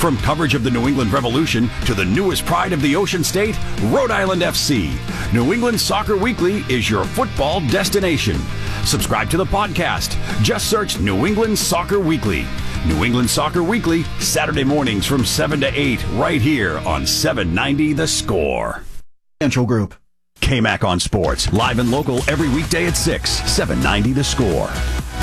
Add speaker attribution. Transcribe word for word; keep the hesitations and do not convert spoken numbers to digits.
Speaker 1: From coverage of the New England Revolution to the newest pride of the Ocean State, Rhode Island F C, New England Soccer Weekly is your football destination. Subscribe to the podcast. Just search New England Soccer Weekly. New England Soccer Weekly, Saturday mornings from seven to eight, right here on seven ninety The Score.
Speaker 2: Central Group.
Speaker 1: K-Mac on Sports, live and local every weekday at six, seven ninety The Score.